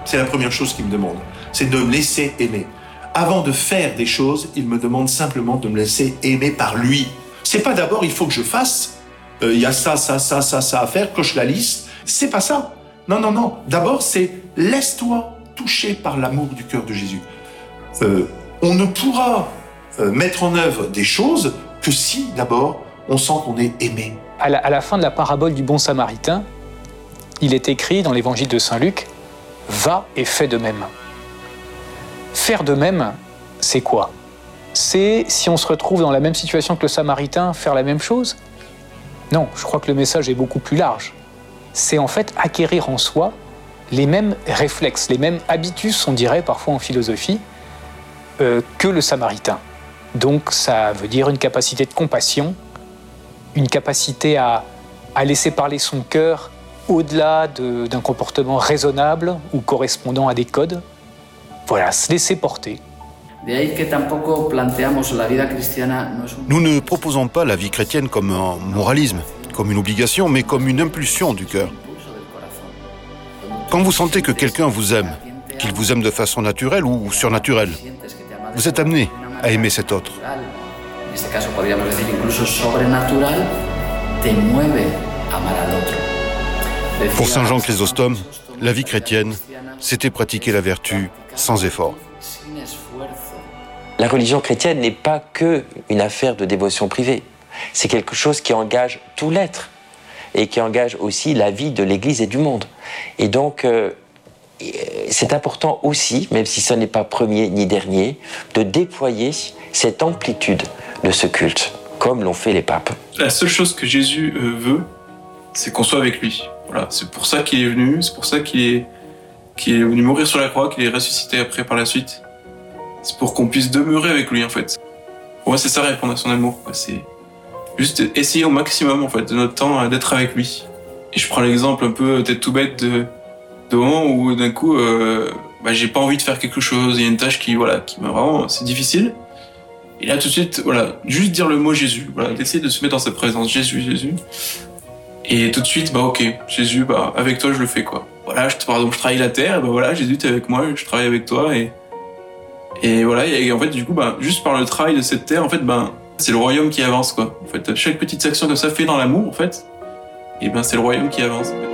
C'est la première chose qu'il me demande. C'est de me laisser aimer. Avant de faire des choses, il me demande simplement de me laisser aimer par lui. C'est pas d'abord, il faut que je fasse. Il y a ça à faire, coche la liste. C'est pas ça. Non. D'abord, c'est laisse-toi toucher par l'amour du cœur de Jésus. On ne pourra mettre en œuvre des choses que si, d'abord, on sent qu'on est aimé. À la fin de la parabole du bon samaritain, il est écrit dans l'évangile de Saint Luc, « Va et fais de même ». Faire de même, c'est quoi? C'est, si on se retrouve dans la même situation que le samaritain, faire la même chose? Non, je crois que le message est beaucoup plus large. C'est en fait acquérir en soi les mêmes réflexes, les mêmes habitus, on dirait parfois en philosophie, que le samaritain. Donc ça veut dire une capacité de compassion, une capacité à laisser parler son cœur au-delà d'un comportement raisonnable ou correspondant à des codes. Voilà, se laisser porter. Nous ne proposons pas la vie chrétienne comme un moralisme, comme une obligation, mais comme une impulsion du cœur. Quand vous sentez que quelqu'un vous aime, qu'il vous aime de façon naturelle ou surnaturelle, vous êtes amené à aimer cet autre. Pour Saint Jean Chrysostome, la vie chrétienne, c'était pratiquer la vertu sans effort. La religion chrétienne n'est pas que une affaire de dévotion privée. C'est quelque chose qui engage tout l'être et qui engage aussi la vie de l'Église et du monde. Et donc, c'est important aussi, même si ce n'est pas premier ni dernier, de déployer cette amplitude de ce culte, comme l'ont fait les papes. La seule chose que Jésus veut, c'est qu'on soit avec lui. Voilà, c'est pour ça qu'il est venu, c'est pour ça qu'il est venu mourir sur la croix, qu'il est ressuscité après par la suite. C'est pour qu'on puisse demeurer avec lui en fait. Ouais, c'est ça répondre à son amour, quoi. C'est juste essayer au maximum en fait de notre temps d'être avec lui. Et je prends l'exemple un peu peut-être tout bête de moment où d'un coup j'ai pas envie de faire quelque chose, il y a une tâche qui m'a vraiment, c'est difficile. Et là tout de suite, voilà, juste dire le mot Jésus, voilà, d'essayer de se mettre dans sa présence, Jésus. Et tout de suite, ok, Jésus, avec toi je le fais quoi. Voilà, par exemple je travaille la terre, et voilà, Jésus t'es avec moi, je travaille avec toi et voilà, et en fait du coup, juste par le travail de cette terre, en fait, c'est le royaume qui avance quoi. En fait, chaque petite action que ça fait dans l'amour, en fait, et c'est le royaume qui avance. En fait.